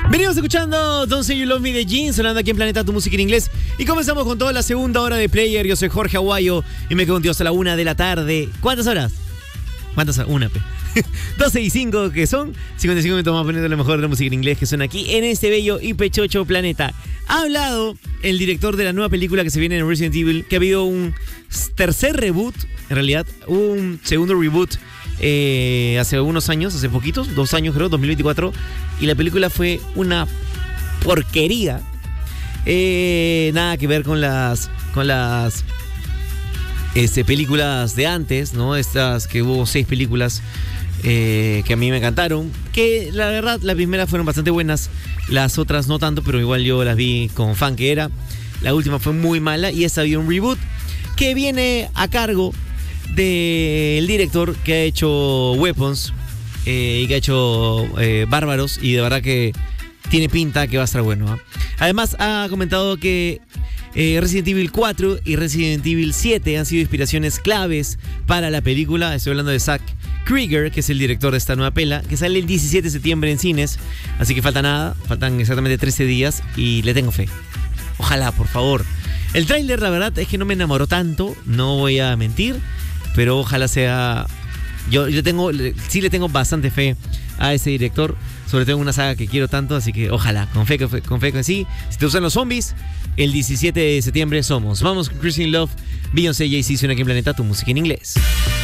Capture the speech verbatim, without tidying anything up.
Venimos escuchando Don't Say You Love Me de Jeans, sonando aquí en Planeta Tu Música en Inglés. Y comenzamos con toda la segunda hora de Player. Yo soy Jorge Aguayo y me quedo contigo hasta la una de la tarde. ¿Cuántas horas? ¿Cuántas horas? Una, pe. doce y cinco, que son cincuenta y cinco minutos más poniendo lo mejor de la música en inglés que suena aquí en este bello y pechocho planeta. Ha hablado el director de la nueva película que se viene en Resident Evil, que ha habido un tercer reboot, en realidad, un segundo reboot eh, hace unos años, hace poquitos, dos años creo, dos mil veinticuatro, y la película fue una porquería. Eh, nada que ver con las con las este, películas de antes, ¿no? Estas que hubo seis películas eh, que a mí me encantaron, que la verdad las primeras fueron bastante buenas, las otras no tanto, pero igual yo las vi con fan que era. La última fue muy mala y esta había un reboot que viene a cargo del director que ha hecho Weapons eh, y que ha hecho eh, Bárbaros, y de verdad que tiene pinta que va a estar bueno, ¿eh? Además ha comentado que eh, Resident Evil cuatro y Resident Evil siete han sido inspiraciones claves para la película. Estoy hablando de Zack Krieger, que es el director de esta nueva pela, que sale el diecisiete de septiembre en cines, así que falta nada, faltan exactamente trece días y le tengo fe. Ojalá, por favor. El tráiler, la verdad, es que no me enamoró tanto, no voy a mentir, pero ojalá sea... Yo, yo tengo, sí le tengo bastante fe a ese director, sobre todo en una saga que quiero tanto, así que ojalá, con fe, con fe que sí. Si te gustan los zombies, el diecisiete de septiembre somos. Vamos con Crazy in Love, Beyoncé y Jay-Z, suena aquí en Planeta Tu Música en Inglés.